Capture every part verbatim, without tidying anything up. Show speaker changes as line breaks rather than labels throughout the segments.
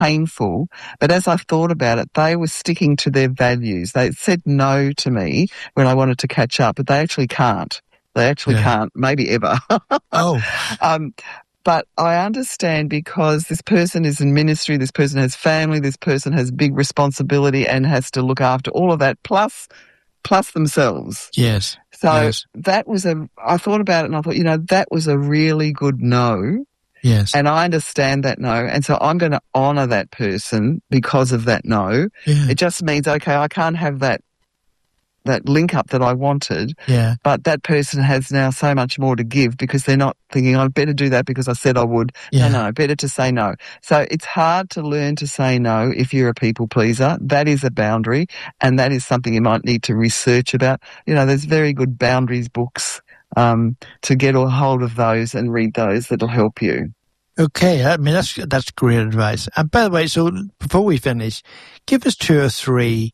painful. But as I thought about it, they were sticking to their values. They said no to me when I wanted to catch up, but they actually can't. They actually yeah. can't, maybe ever.
oh.
Um, but I understand because this person is in ministry, this person has family, this person has big responsibility and has to look after all of that, plus plus themselves.
Yes.
So
yes.
that was a, I thought about it and I thought, you know, that was a really good no.
Yes.
And I understand that no. And so I'm going to honour that person because of that no.
Yeah.
It just means, okay, I can't have that that link up that I wanted,
yeah.
but that person has now so much more to give because they're not thinking, I'd better do that because I said I would.
Yeah.
No, no, better to say no. So it's hard to learn to say no if you're a people pleaser. That is a boundary, and that is something you might need to research about. You know, there's very good boundaries books um, to get a hold of those and read those that'll help you.
Okay, I mean, that's that's great advice. And by the way, so before we finish, give us two or three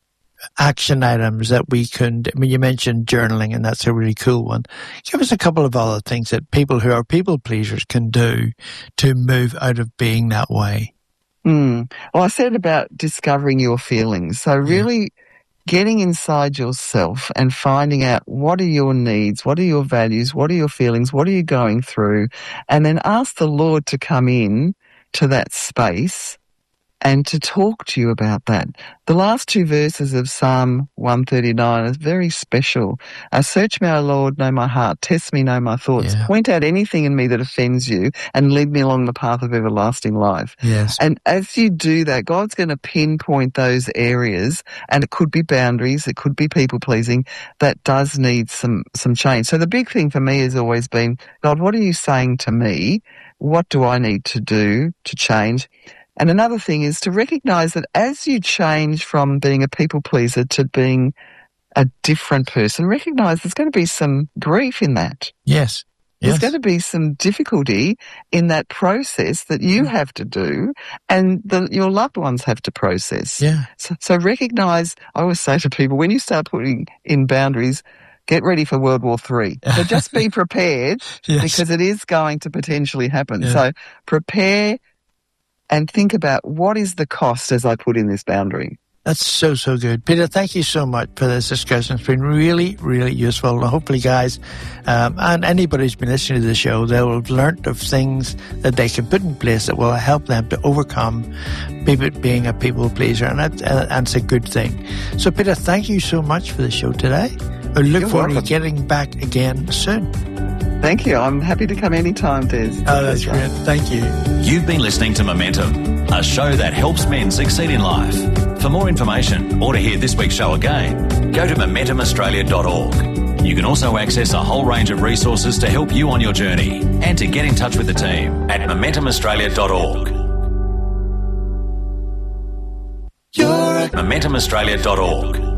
action items that we can, I mean, you mentioned journaling, and that's a really cool one. Give us a couple of other things that people who are people pleasers can do to move out of being that way.
Mm. Well, I said about discovering your feelings. So really yeah. getting inside yourself and finding out what are your needs, what are your values, what are your feelings, what are you going through, and then ask the Lord to come in to that space and to talk to you about that. The last two verses of Psalm one thirty-nine is very special. Uh, Search me, O Lord, know my heart. Test me, know my thoughts.
Yeah.
Point out anything in me that offends you and lead me along the path of everlasting life.
Yes.
And as you do that, God's going to pinpoint those areas, and it could be boundaries, it could be people-pleasing, that does need some, some change. So the big thing for me has always been, God, what are you saying to me? What do I need to do to change? And another thing is to recognise that as you change from being a people pleaser to being a different person, recognise there's going to be some grief in that.
Yes.
There's
yes.
going to be some difficulty in that process that you have to do and the, your loved ones have to process.
Yeah.
So, so recognise, I always say to people, when you start putting in boundaries, get ready for World War Three. So just be prepared
yes.
because it is going to potentially happen.
Yeah.
So prepare and think about what is the cost as I put in this boundary.
That's so, so good. Peter, thank you so much for this discussion. It's been really, really useful. And hopefully, guys, um, and anybody who's been listening to the show, they'll have learnt of things that they can put in place that will help them to overcome people being a people pleaser. And, that, uh, and it's a good thing. So, Peter, thank you so much for the show today. I look
You're
forward
welcome.
to getting back again soon.
Thank you. I'm happy to come anytime, Des.
Oh, that's great. Thank you.
You've been listening to Momentum, a show that helps men succeed in life. For more information or to hear this week's show again, go to momentum australia dot org. You can also access a whole range of resources to help you on your journey and to get in touch with the team at momentum australia dot org. You're at momentum australia dot org.